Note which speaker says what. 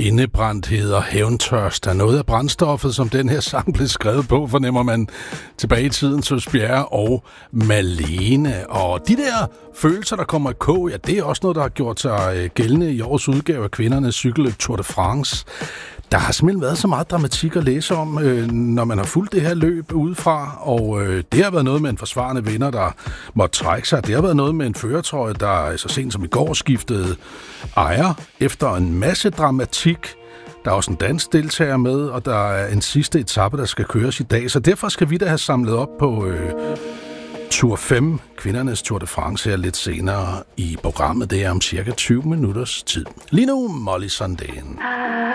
Speaker 1: Indebrændthed og hævntørst er noget af brændstoffet, som den her sang blev skrevet på, fornemmer man tilbage i tiden til Bjerre og Malene. Og de der følelser, der kommer i kog, ja, det er også noget, der har gjort sig gældende i årets udgave af kvindernes cykelløb Tour de France. Der har simpelthen været så meget dramatik at læse om, når man har fulgt det her løb udefra, og det har været noget med en forsvarende vinder, der måtte trække sig. Det har været noget med en førertrøje, der så sent som i går skiftede ejer efter en masse dramatik. Der er også en dansk deltager med, og der er en sidste etape, der skal køres i dag. Så derfor skal vi da have samlet op på Tour 5, kvindernes Tour de France, her lidt senere i programmet. Det er om cirka 20 minutters tid. Lige nu, Molly Sandén.